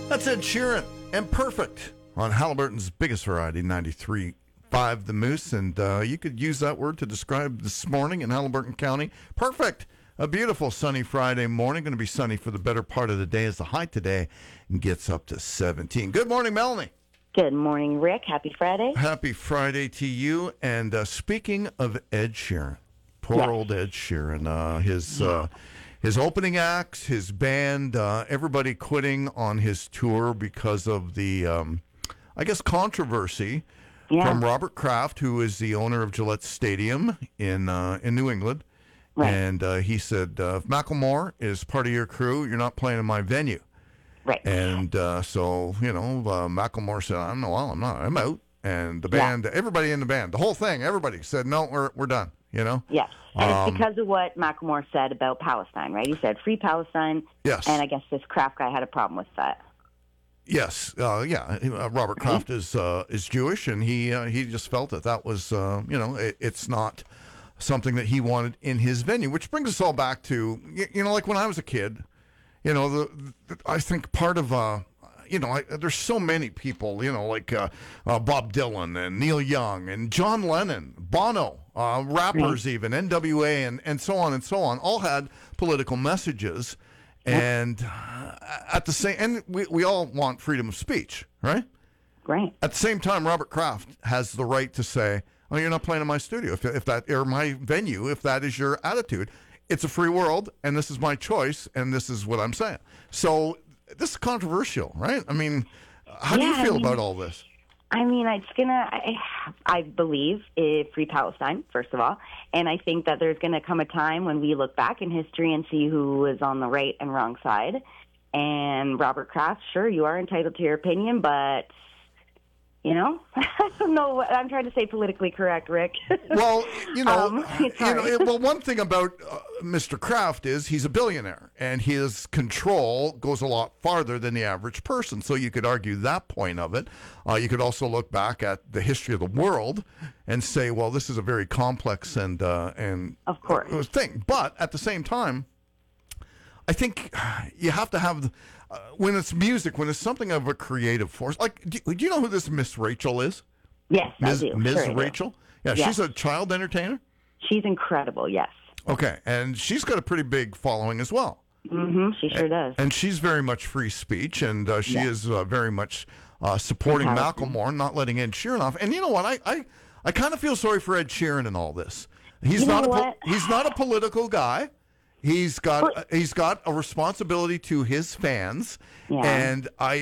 That's Ed Sheeran and Perfect on Halliburton's biggest variety, 93.5 The Moose. And you could use that word to describe this morning in Halliburton County. Perfect. A beautiful sunny Friday morning. Going to be sunny for the better part of the day as the high today gets up to 17. Good morning, Melanie. Good morning, Rick. Happy Friday. Happy Friday to you. And speaking of Ed Sheeran, poor old Ed Sheeran, his opening acts, his band, everybody quitting on his tour because of the, controversy from Robert Kraft, who is the owner of Gillette Stadium in New England. Right. And he said, if Macklemore is part of your crew, you're not playing in my venue. Right. And Macklemore said, I'm not. I'm out. And the band, everybody in the band, the whole thing, everybody said, no, we're done, you know? Yes. And it's because of what Macklemore said about Palestine, right? He said, free Palestine. Yes. And I guess this Kraft guy had a problem with that. Yes. Robert Kraft is Jewish, and he just felt that was, it's not something that he wanted in his venue, which brings us all back to, like when I was a kid, I think part of, there's so many people, like Bob Dylan and Neil Young and John Lennon, Bono, rappers even, NWA and so on, all had political messages. And at the same, and we all want freedom of speech, right? Right. At the same time, Robert Kraft has the right to say, "Oh, you're not playing in my studio if that or my venue if that is your attitude. It's a free world, and this is my choice, and this is what I'm saying." So this is controversial, right? I mean, how do you feel about all this? I mean, I believe in free Palestine, first of all, and I think that there's going to come a time when we look back in history and see who was on the right and wrong side. And Robert Kraft, sure, you are entitled to your opinion, but, I don't know what I'm trying to say politically correct, Rick. Well, well, one thing about Mr. Kraft is he's a billionaire, and his control goes a lot farther than the average person. So you could argue that point of it. You could also look back at the history of the world and say, well, this is a very complex and of course thing. But at the same time, I think you have to have, when it's music, when it's something of a creative force. Like, do you know who this Miss Rachel is? Yes, I do. Ms. Sure Rachel? Yeah, yes. She's a child entertainer? She's incredible, yes. Okay, and she's got a pretty big following as well. Mm-hmm, she sure does. And she's very much free speech, and she is very much supporting Macklemore, not letting Ed Sheeran off. And you know what? I kind of feel sorry for Ed Sheeran in all this. He's not a political guy. He's got a responsibility to his fans, and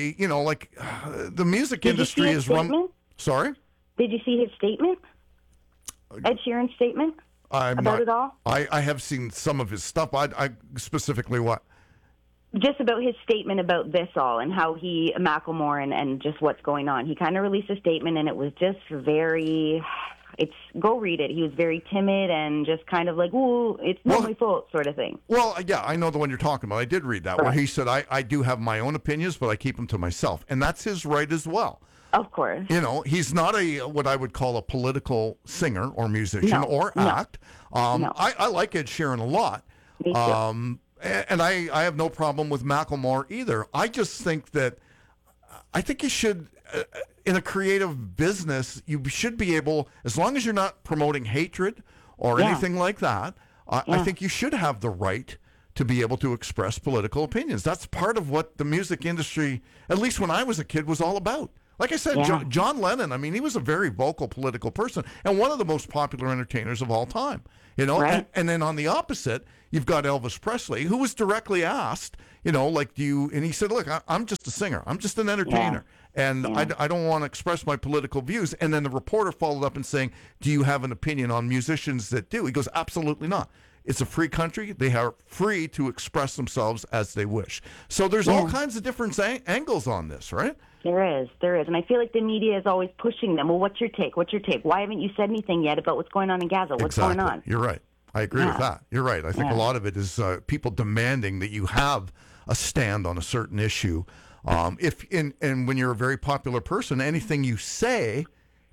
the music industry is run. Sorry, did you see his statement? Ed Sheeran's statement about it all. I have seen some of his stuff. I specifically what? Just about his statement about this all and how Macklemore and just what's going on. He kind of released a statement, and it was just very. Go read it. He was very timid and just kind of like, "Ooh, it's not my fault," sort of thing. Well, yeah, I know the one you're talking about. I did read that, where he said, I do have my own opinions, but I keep them to myself. And that's his right as well. Of course. He's not what I would call a political singer or musician or act. I like Ed Sheeran a lot. Me too. And I have no problem with Macklemore either. I just think that you should... in a creative business, you should be able, as long as you're not promoting hatred or anything like that, I think you should have the right to be able to express political opinions. That's part of what the music industry, at least when I was a kid, was all about. Like I said, John Lennon, I mean, he was a very vocal political person and one of the most popular entertainers of all time. Right. And then on the opposite, you've got Elvis Presley, who was directly asked, and he said, look, I'm just a singer. I'm just an entertainer. And I don't want to express my political views. And then the reporter followed up and saying, do you have an opinion on musicians that do? He goes, absolutely not. It's a free country. They are free to express themselves as they wish. So there's all kinds of different angles on this, right? There is. And I feel like the media is always pushing them. Well, what's your take? Why haven't you said anything yet about what's going on in Gaza? What's going on? You're right. I agree with that. You're right. I think a lot of it is people demanding that you have a stand on a certain issue. And when you're a very popular person, anything you say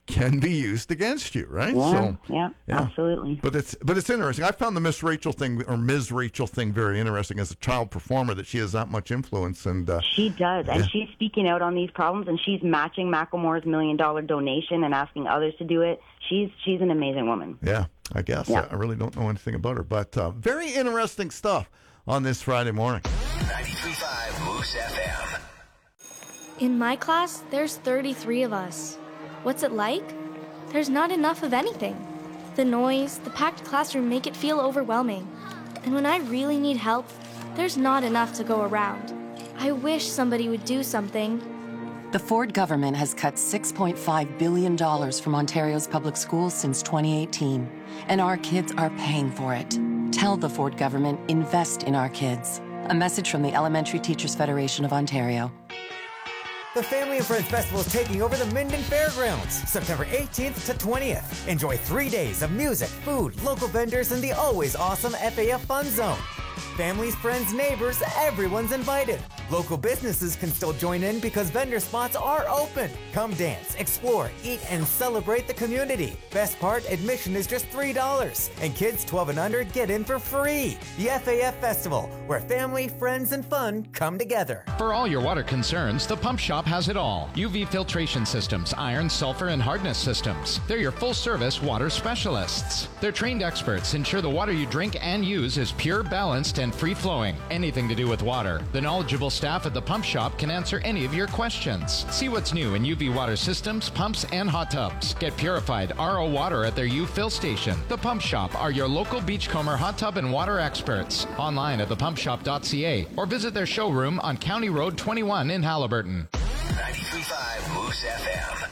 can be used against you, right? Yeah, absolutely. But it's interesting. I found the Ms. Rachel thing very interesting as a child performer, that she has that much influence, and she does, and she's speaking out on these problems, and she's matching Macklemore's $1 million donation and asking others to do it. She's an amazing woman. Yeah, I guess. Yeah. I really don't know anything about her, but very interesting stuff on this Friday morning. 93.5 Moose FM. In my class, there's 33 of us. What's it like? There's not enough of anything. The noise, the packed classroom make it feel overwhelming. And when I really need help, there's not enough to go around. I wish somebody would do something. The Ford government has cut $6.5 billion from Ontario's public schools since 2018, and our kids are paying for it. Tell the Ford government, invest in our kids. A message from the Elementary Teachers Federation of Ontario. The Family and Friends Festival is taking over the Minden Fairgrounds, September 18th to 20th. Enjoy 3 days of music, food, local vendors, and the always awesome FAF Fun Zone. Families, friends, neighbors, everyone's invited. Local businesses can still join in because vendor spots are open. Come dance, explore, eat, and celebrate the community. Best part, admission is just $3, and kids 12 and under get in for free. The FAF Festival, where family, friends, and fun come together. For all your water concerns, the Pump Shop has it all. UV filtration systems, iron, sulfur, and hardness systems. They're your full-service water specialists. Their trained experts ensure the water you drink and use is pure, balanced, and free-flowing. Anything to do with water. The knowledgeable staff at the Pump Shop can answer any of your questions. See what's new in UV water systems, pumps, and hot tubs. Get purified RO water at their U-Fill station. The Pump Shop are your local Beachcomber hot tub and water experts. Online at thepumpshop.ca or visit their showroom on County Road 21 in Haliburton. 93.5 Moose FM.